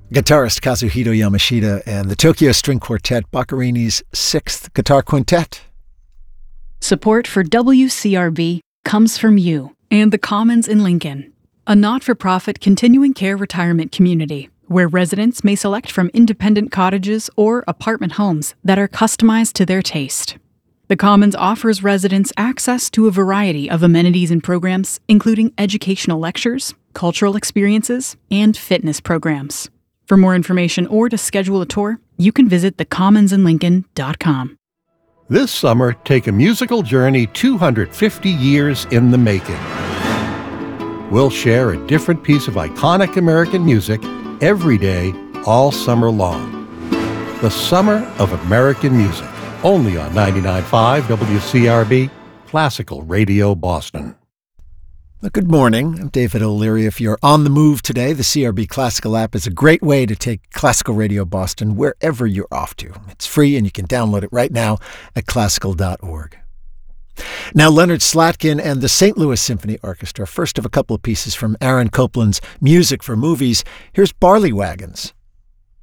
Guitarist Kazuhito Yamashita and the Tokyo String Quartet, Boccherini's Sixth Guitar Quintet. Support for WCRB comes from you and the Commons in Lincoln, a not-for-profit continuing care retirement community where residents may select from independent cottages or apartment homes that are customized to their taste. The Commons offers residents access to a variety of amenities and programs, including educational lectures, cultural experiences, and fitness programs. For more information or to schedule a tour, you can visit thecommonsinlincoln.com. This summer, take a musical journey 250 years in the making. We'll share a different piece of iconic American music every day, all summer long. The Summer of American Music, only on 99.5 WCRB, Classical Radio Boston. Good morning. I'm David O'Leary. If you're on the move today, the CRB Classical app is a great way to take Classical Radio Boston wherever you're off to. It's free and you can download it right now at classical.org. Now, Leonard Slatkin and the St. Louis Symphony Orchestra, first of a couple of pieces from Aaron Copland's Music for Movies. Here's Barley Wagons.